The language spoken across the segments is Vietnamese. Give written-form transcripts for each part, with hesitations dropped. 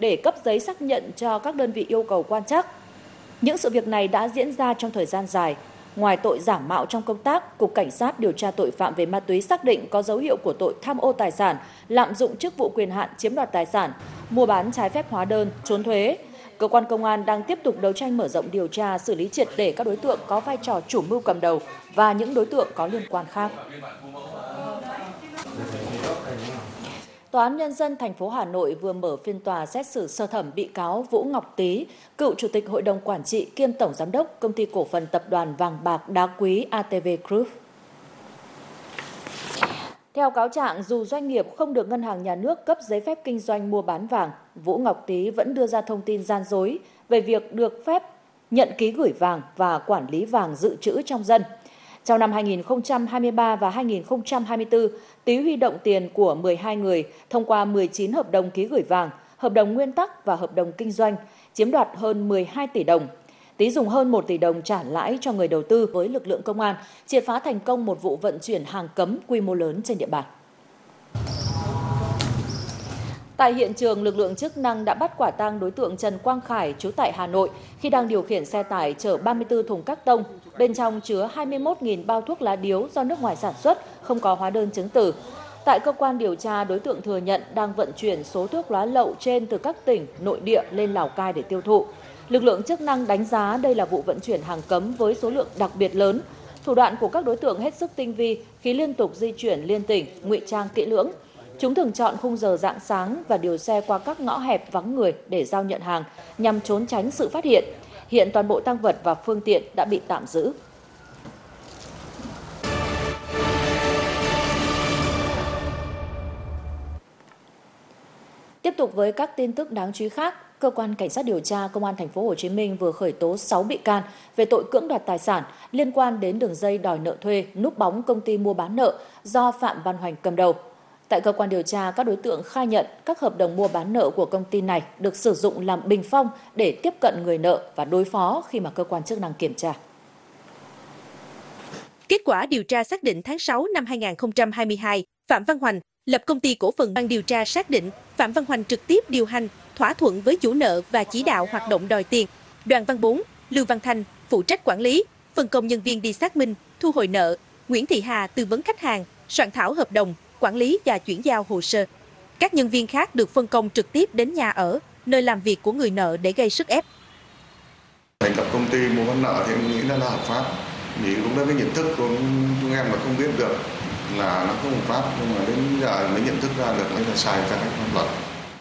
để cấp giấy xác nhận cho các đơn vị yêu cầu quan trắc. Những sự việc này đã diễn ra trong thời gian dài. Ngoài tội giả mạo trong công tác, Cục Cảnh sát điều tra tội phạm về ma túy xác định có dấu hiệu của tội tham ô tài sản, lạm dụng chức vụ quyền hạn chiếm đoạt tài sản, mua bán trái phép hóa đơn, trốn thuế. Cơ quan công an đang tiếp tục đấu tranh mở rộng điều tra, xử lý triệt để các đối tượng có vai trò chủ mưu cầm đầu và những đối tượng có liên quan khác. Tòa án Nhân dân thành phố Hà Nội vừa mở phiên tòa xét xử sơ thẩm bị cáo Vũ Ngọc Tý, cựu Chủ tịch Hội đồng Quản trị kiêm Tổng Giám đốc Công ty Cổ phần Tập đoàn Vàng bạc Đá quý ATV Group. Theo cáo trạng, dù doanh nghiệp không được Ngân hàng Nhà nước cấp giấy phép kinh doanh mua bán vàng, Vũ Ngọc Tý vẫn đưa ra thông tin gian dối về việc được phép nhận ký gửi vàng và quản lý vàng dự trữ trong dân. Trong năm 2023 và 2024, Tý huy động tiền của 12 người thông qua 19 hợp đồng ký gửi vàng, hợp đồng nguyên tắc và hợp đồng kinh doanh, chiếm đoạt hơn 12 tỷ đồng. Tý dùng hơn 1 tỷ đồng trả lãi cho người đầu tư. Với lực lượng công an, triệt phá thành công một vụ vận chuyển hàng cấm quy mô lớn trên địa bàn. Tại hiện trường, lực lượng chức năng đã bắt quả tang đối tượng Trần Quang Khải, trú tại Hà Nội, khi đang điều khiển xe tải chở 34 thùng các tông, bên trong chứa 21.000 bao thuốc lá điếu do nước ngoài sản xuất, không có hóa đơn chứng từ. Tại cơ quan điều tra, đối tượng thừa nhận đang vận chuyển số thuốc lá lậu trên từ các tỉnh nội địa lên Lào Cai để tiêu thụ. Lực lượng chức năng đánh giá đây là vụ vận chuyển hàng cấm với số lượng đặc biệt lớn. Thủ đoạn của các đối tượng hết sức tinh vi khi liên tục di chuyển liên tỉnh, ngụy trang kỹ lưỡng. Chúng thường chọn khung giờ rạng sáng và điều xe qua các ngõ hẹp vắng người để giao nhận hàng nhằm trốn tránh sự phát hiện. Hiện toàn bộ tang vật và phương tiện đã bị tạm giữ. Tiếp tục với các tin tức đáng chú ý khác, Cơ quan Cảnh sát điều tra Công an thành phố Hồ Chí Minh vừa khởi tố 6 bị can về tội cưỡng đoạt tài sản liên quan đến đường dây đòi nợ thuê núp bóng công ty mua bán nợ do Phạm Văn Hoành cầm đầu. Tại cơ quan điều tra, các đối tượng khai nhận các hợp đồng mua bán nợ của công ty này được sử dụng làm bình phong để tiếp cận người nợ và đối phó khi mà cơ quan chức năng kiểm tra. Kết quả điều tra xác định tháng 6 năm 2022, Phạm Văn Hoành lập công ty cổ phần. Ban điều tra xác định Phạm Văn Hoành trực tiếp điều hành, thỏa thuận với chủ nợ và chỉ đạo hoạt động đòi tiền. Đoàn Văn Bốn, Lưu Văn Thanh phụ trách quản lý, phân công nhân viên đi xác minh, thu hồi nợ. Nguyễn Thị Hà tư vấn khách hàng, soạn thảo hợp đồng, quản lý và chuyển giao hồ sơ. Các nhân viên khác được phân công trực tiếp đến nhà ở, nơi làm việc của người nợ để gây sức ép. Thành lập công ty mua bán nợ thì em nghĩ là hợp pháp. Vì lúc đó cái nhận thức của chúng em là không biết được là nó không hợp pháp, nhưng mà đến giờ mới nhận thức ra được đấy là sai trái pháp luật.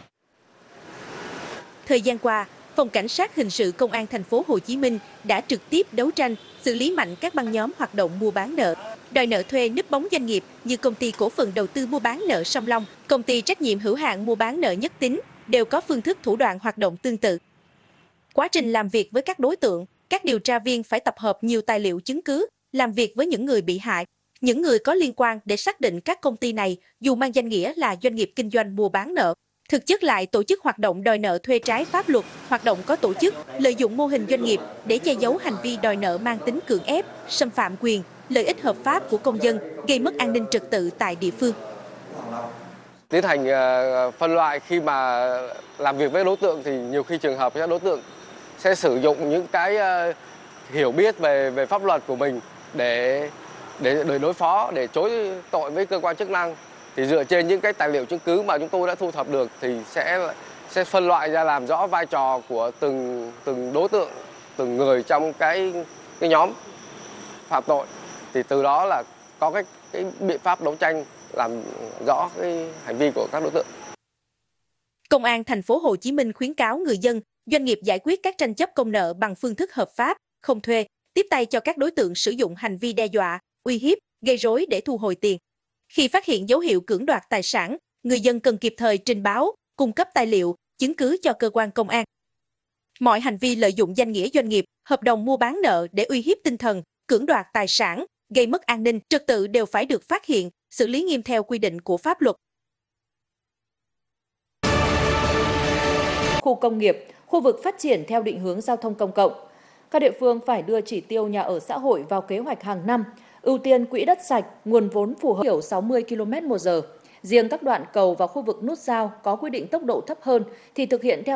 Thời gian qua, Phòng Cảnh sát Hình sự Công an thành phố Hồ Chí Minh đã trực tiếp đấu tranh, xử lý mạnh các băng nhóm hoạt động mua bán nợ, đòi nợ thuê núp bóng doanh nghiệp như Công ty Cổ phần Đầu tư Mua bán nợ Sông Long, Công ty Trách nhiệm hữu hạn Mua bán nợ Nhất Tín đều có phương thức thủ đoạn hoạt động tương tự. Quá trình làm việc với các đối tượng, các điều tra viên phải tập hợp nhiều tài liệu chứng cứ, làm việc với những người bị hại, những người có liên quan để xác định các công ty này dù mang danh nghĩa là doanh nghiệp kinh doanh mua bán nợ, thực chất lại tổ chức hoạt động đòi nợ thuê trái pháp luật, hoạt động có tổ chức, lợi dụng mô hình doanh nghiệp để che giấu hành vi đòi nợ mang tính cưỡng ép, xâm phạm quyền, lợi ích hợp pháp của công dân, gây mất an ninh trật tự tại địa phương. Tiến hành phân loại khi mà làm việc với đối tượng thì nhiều khi trường hợp các đối tượng sẽ sử dụng những cái hiểu biết về pháp luật của mình để đối phó, để chối tội với cơ quan chức năng. Thì dựa trên những cái tài liệu chứng cứ mà chúng tôi đã thu thập được thì sẽ phân loại ra, làm rõ vai trò của từng đối tượng, từng người trong cái nhóm phạm tội. Thì từ đó là có cái biện pháp đấu tranh làm rõ cái hành vi của các đối tượng. Công an thành phố Hồ Chí Minh khuyến cáo người dân, doanh nghiệp giải quyết các tranh chấp công nợ bằng phương thức hợp pháp, không thuê, tiếp tay cho các đối tượng sử dụng hành vi đe dọa, uy hiếp, gây rối để thu hồi tiền. Khi phát hiện dấu hiệu cưỡng đoạt tài sản, người dân cần kịp thời trình báo, cung cấp tài liệu, chứng cứ cho cơ quan công an. Mọi hành vi lợi dụng danh nghĩa doanh nghiệp, hợp đồng mua bán nợ để uy hiếp tinh thần, cưỡng đoạt tài sản, gây mất an ninh trật tự đều phải được phát hiện, xử lý nghiêm theo quy định của pháp luật. Khu công nghiệp, khu vực phát triển theo định hướng giao thông công cộng. Các địa phương phải đưa chỉ tiêu nhà ở xã hội vào kế hoạch hàng năm, ưu tiên quỹ đất sạch, nguồn vốn phù hợp kiểu 60 km/h. Riêng các đoạn cầu và khu vực nút giao có quy định tốc độ thấp hơn thì thực hiện theo